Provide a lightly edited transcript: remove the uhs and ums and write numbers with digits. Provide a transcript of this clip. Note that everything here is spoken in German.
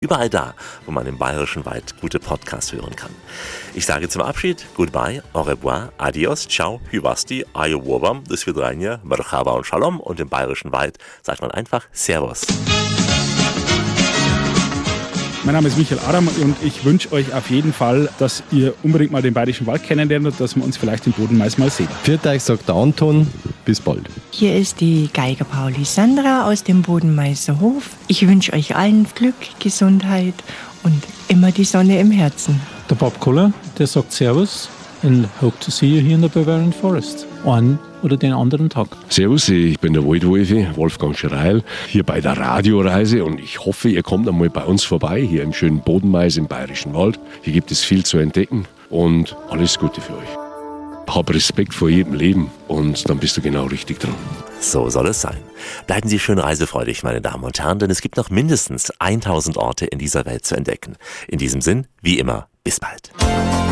Überall da, wo man im Bayerischen Wald gute Podcasts hören kann. Ich sage zum Abschied Goodbye, au revoir, adios, ciao, hyvasti, ayowobam, das Vidranja, Marhaba und Shalom. Und im Bayerischen Wald sagt man einfach Servus. Mein Name ist Michael Adam und ich wünsche euch auf jeden Fall, dass ihr unbedingt mal den Bayerischen Wald kennenlernt und dass wir uns vielleicht im Bodenmais mal sehen. Viert euch, sagt der Anton. Bis bald. Hier ist die Geiger Pauli Sandra aus dem Bodenmaiser Hof. Ich wünsche euch allen Glück, Gesundheit und immer die Sonne im Herzen. Der Bob Kuller, der sagt Servus and hope to see you here in the Bavarian Forest. Einen oder den anderen Tag. Servus, ich bin der Waldwolfi, Wolfgang Schereil, hier bei der Radioreise und ich hoffe, ihr kommt einmal bei uns vorbei, hier im schönen Bodenmais im Bayerischen Wald. Hier gibt es viel zu entdecken und alles Gute für euch. Hab Respekt vor jedem Leben und dann bist du genau richtig dran. So soll es sein. Bleiben Sie schön reisefreudig, meine Damen und Herren, denn es gibt noch mindestens 1000 Orte in dieser Welt zu entdecken. In diesem Sinn, wie immer, bis bald.